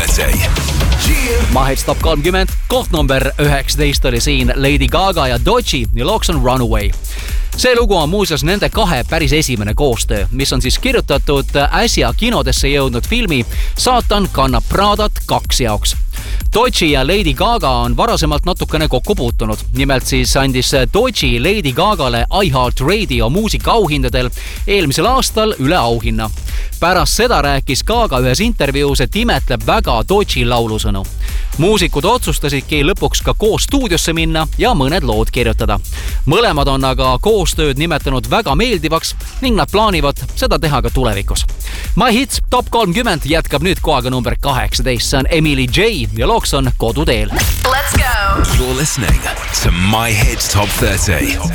30. Mahets Top 30, koht number 19 oli siin Lady Gaga ja Doechii ja looks on Runaway. See lugu on muuseas nende kahe päris esimene koostöö, mis on siis kirjutatud äsja kinodesse jõudnud filmi Saatan kannab Pradat 2 jaoks. Doechii ja Lady Gaga on varasemalt natukene kokku puutunud. Nimelt siis andis Doechii Lady Gagale iHeartRadio muusikaauhindadel eelmisel aastal üle auhinna. Pärast seda rääkis Gaga ühes intervjuus, et imetleb väga Doechii laulusõnu. Muusikud otsustasidki lõpuks ka koos stuudiosse minna ja mõned lood kirjutada. Mõlemad on aga koostööd nimetanud väga meeldivaks ning nad plaanivad seda teha ka tulevikus. My Hits Top 30 jätkab nüüd kohaga number 18. See on Emily J ja looks on Koduteel. Let's go! You're listening to My Hits Top 30.